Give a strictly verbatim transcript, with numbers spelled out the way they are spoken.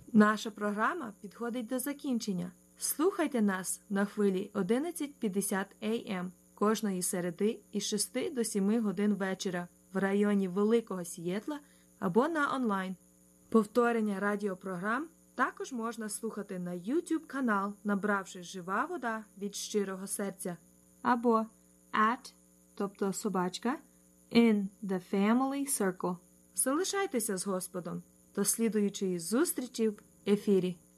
Наша програма підходить до закінчення. Слухайте нас на хвилі одинадцять п'ятдесят ей ем кожної середи із шести до семи годин вечора в районі Великого Сієтла або на онлайн. Повторення радіопрограм також можна слухати на YouTube канал, набравши «Жива вода від щирого серця» або at, тобто собачка, in the family circle. Залишайтеся з Господом. До слідуючої зустрічі в ефірі.